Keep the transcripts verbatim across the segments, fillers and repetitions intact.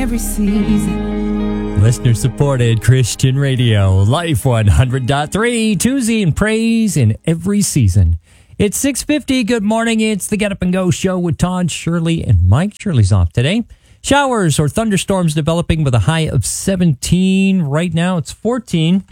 Every season. Listener-supported Christian radio, Life one hundred point three, Tuesday and praise in every season. It's six fifty. Good morning. It's the Get Up and Go show with Todd, Shirley, and Mike. Shirley's off today. Showers or thunderstorms developing with a high of seventeen. Right now, it's fourteen.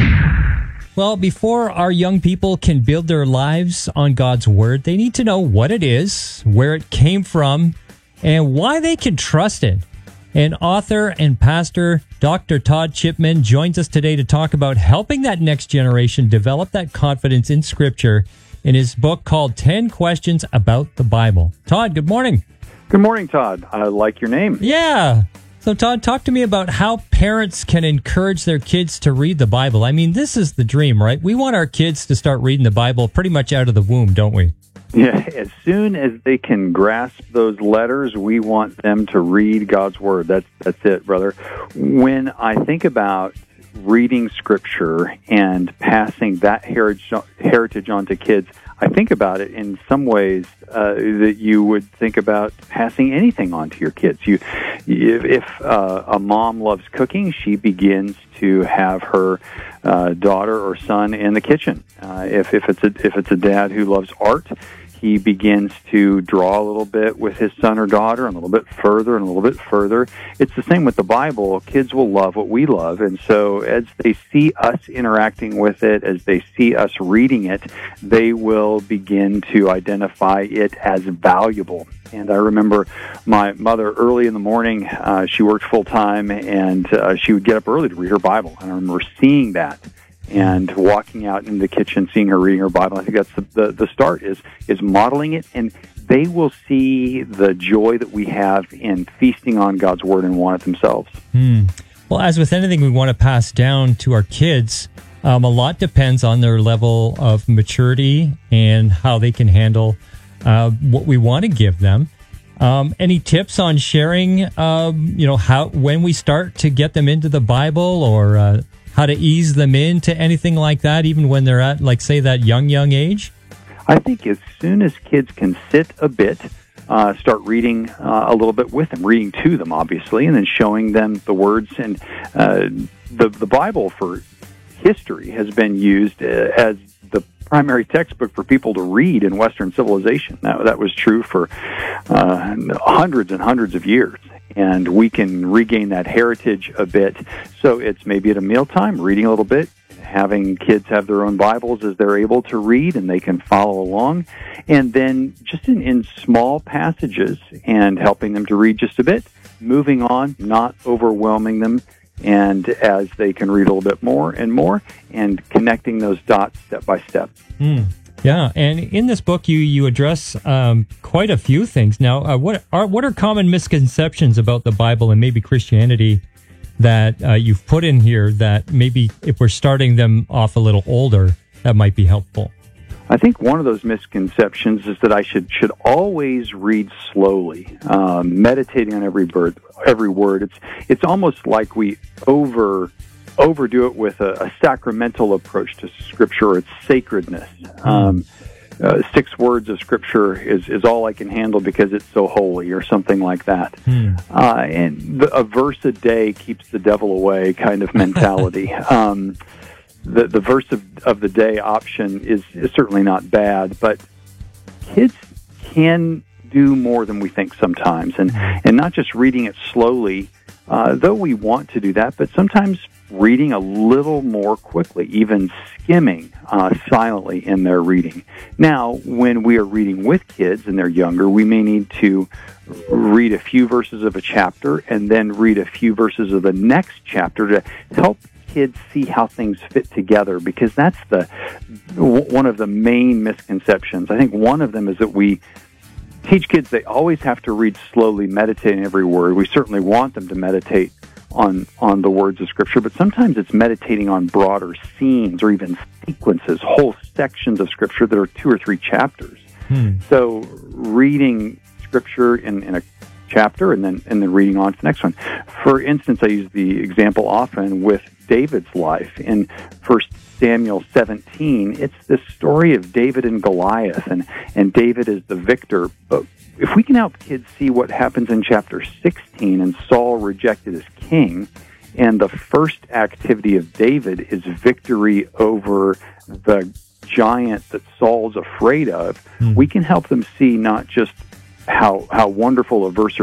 Well, before our young people can build their lives on God's Word, they need to know what it is, where it came from, and why they can trust it. And author and pastor Doctor Todd Chipman joins us today to talk about helping that next generation develop that confidence in Scripture in his book called ten Questions About the Bible. Todd, good morning. Good morning, Todd. I like your name. Yeah. So, Todd, talk to me about how parents can encourage their kids to read the Bible. I mean, this is the dream, right? We want our kids to start reading the Bible pretty much out of the womb, don't we? Yeah, as soon as they can grasp those letters, we want them to read God's Word. That's that's it, brother. When I think about reading Scripture and passing that heritage heritage on to kids, I think about it in some ways uh, that you would think about passing anything on to your kids. You, if, if uh, a mom loves cooking, she begins to have her uh, daughter or son in the kitchen. Uh, if if it's a if it's a dad who loves art, he begins to draw a little bit with his son or daughter, and a little bit further and a little bit further. It's the same with the Bible. Kids will love what we love, and so as they see us interacting with it, as they see us reading it, they will begin to identify it as valuable. And I remember my mother early in the morning, uh, she worked full-time, and uh, she would get up early to read her Bible. And I remember seeing that and walking out in the kitchen, seeing her reading her Bible. I think that's the, the, the start, is is modeling it, and they will see the joy that we have in feasting on God's Word and want it themselves. Hmm. Well, as with anything we want to pass down to our kids, um, a lot depends on their level of maturity and how they can handle uh, what we want to give them. Um, any tips on sharing, um, you know, how when we start to get them into the Bible, or uh, how to ease them into anything like that, even when they're at, like, say, that young, young age? I think as soon as kids can sit a bit, uh, start reading uh, a little bit with them, reading to them, obviously, and then showing them the words. And uh, the, the Bible for history has been used uh, as the primary textbook for people to read in Western civilization. Now, that was true for uh, hundreds and hundreds of years. And we can regain that heritage a bit. So it's maybe at a mealtime, reading a little bit, having kids have their own Bibles as they're able to read, and they can follow along. And then just in, in small passages, and helping them to read just a bit, moving on, not overwhelming them, and as they can read a little bit more and more, and connecting those dots step by step. Mm. Yeah, and in this book, you you address um, quite a few things. Now, uh, what are what are common misconceptions about the Bible and maybe Christianity that uh, you've put in here that maybe if we're starting them off a little older, that might be helpful? I think one of those misconceptions is that I should should always read slowly, um, meditating on every word. Every word. It's it's almost like we over. overdo it with a, a sacramental approach to Scripture, or its sacredness. Um, uh, six words of Scripture is, is all I can handle because it's so holy, or something like that. Mm. Uh, and the, a verse a day keeps the devil away kind of mentality. um, the, the verse of, of the day option is, is certainly not bad, but kids can do more than we think sometimes. And, and not just reading it slowly, uh, though we want to do that, but sometimes reading a little more quickly, even skimming uh, silently in their reading. Now, when we are reading with kids and they're younger, we may need to read a few verses of a chapter and then read a few verses of the next chapter to help kids see how things fit together, because that's the one of the main misconceptions. I think one of them is that we teach kids they always have to read slowly, meditating every word. We certainly want them to meditate on on the words of Scripture, but sometimes it's meditating on broader scenes or even sequences, whole sections of Scripture that are two or three chapters. Hmm. So reading Scripture in, in a chapter and then and then reading on to the next one. For instance, I use the example often with David's life. In First Samuel seventeen, it's the story of David and Goliath, and, and David is the victor. But if we can help kids see what happens in chapter sixteen and Saul rejected as king, and the first activity of David is victory over the giant that Saul's afraid of, mm. we can help them see not just how how wonderful a verse